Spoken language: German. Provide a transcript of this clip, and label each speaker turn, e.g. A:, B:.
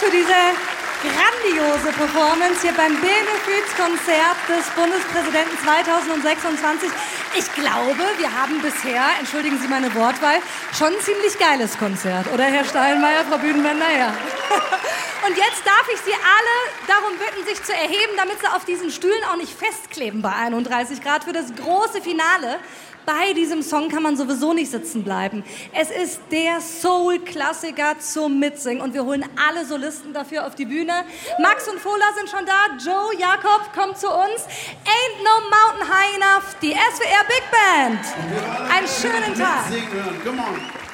A: für diese grandiose Performance hier beim Benefizkonzert des Bundespräsidenten 2026. Ich glaube, wir haben bisher, entschuldigen Sie meine Wortwahl, schon ein ziemlich geiles Konzert. Oder, Herr Steinmeier, Frau Bühnenwender? Ja. Und jetzt darf ich Sie alle darum bitten, sich zu erheben, damit Sie auf diesen Stühlen auch nicht festkleben bei 31 Grad für das große Finale. Bei diesem Song kann man sowieso nicht sitzen bleiben. Es ist der Soul-Klassiker zum Mitsingen und wir holen alle Solisten dafür auf die Bühne. Max und Fola sind schon da, Joe, Jakob kommt zu uns. Ain't No Mountain High Enough, die SWR Big Band. Einen schönen Tag.
B: Come on.